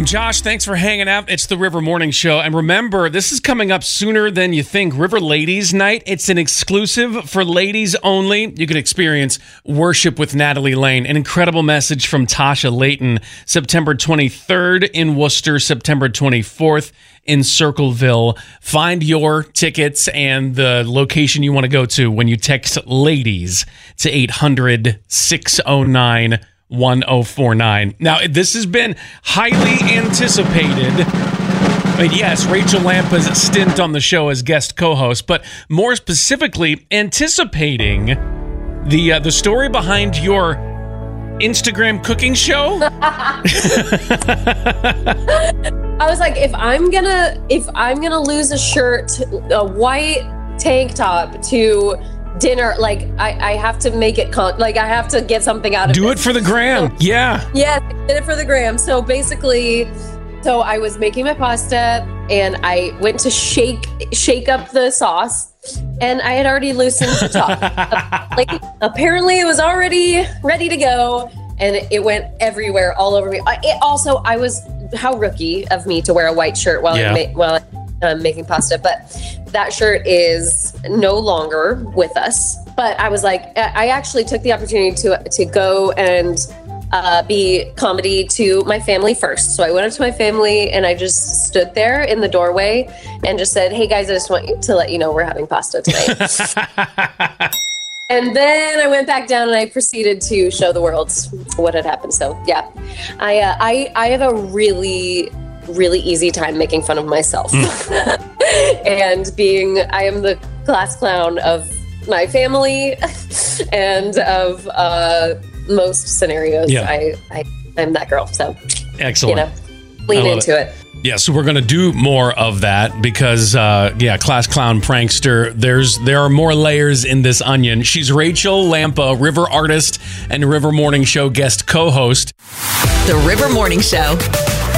I'm Josh. Thanks for hanging out. It's the River Morning Show. And remember, this is coming up sooner than you think. River Ladies Night. It's an exclusive for ladies only. You can experience Worship with Natalie Lane. An incredible message from Tasha Layton. September 23rd in Worcester. September 24th in Circleville. Find your tickets and the location you want to go to when you text LADIES to 800-609-1049. Now, this has been highly anticipated. I mean, yes, Rachel Lampa's stint on the show as guest co-host, but more specifically, anticipating the story behind your Instagram cooking show. I was like, if I'm gonna lose a shirt, a white tank top to dinner, like I have to make it I have to get something out of it. Do it for the gram. So, yeah, did it for the gram. So basically, I was making my pasta and I went to shake up the sauce, and I had already loosened the top. Like, apparently it was already ready to go, and it went everywhere, all over me. I was, how rookie of me to wear a white shirt while I'm making pasta, but that shirt is no longer with us. But I was like, I actually took the opportunity to go and be comedy to my family first. So I went up to my family and I just stood there in the doorway and just said, "Hey guys, I just want to let you know we're having pasta tonight." And then I went back down and I proceeded to show the world what had happened. So yeah, I have a really easy time making fun of myself. And I am the class clown of my family and of most scenarios. Yeah. I'm that girl. So excellent. Lean into it. Yeah, so we're going to do more of that because, class clown prankster, there are more layers in this onion. She's Rachel Lampa, River artist and River Morning Show guest co-host. The River Morning Show.